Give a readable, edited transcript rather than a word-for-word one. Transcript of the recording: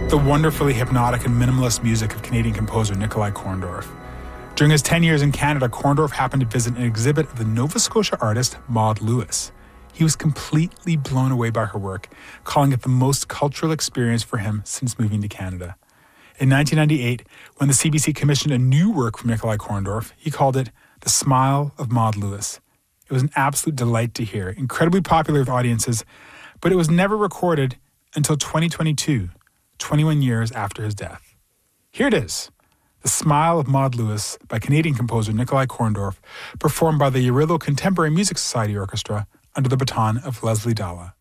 the wonderfully hypnotic and minimalist music of Canadian composer Nikolai Korndorff. During his 10 years in Canada, Korndorff happened to visit an exhibit of the Nova Scotia artist Maud Lewis. He was completely blown away by her work, calling it the most cultural experience for him since moving to Canada. In 1998, when the CBC commissioned a new work from Nikolai Korndorff, he called it The Smile of Maud Lewis. It was an absolute delight to hear, incredibly popular with audiences, but it was never recorded until 2022, 21 years after his death. Here it is, The Smile of Maud Lewis by Canadian composer Nikolai Korndorff, performed by the Yarillo Contemporary Music Society Orchestra under the baton of Leslie Dalla.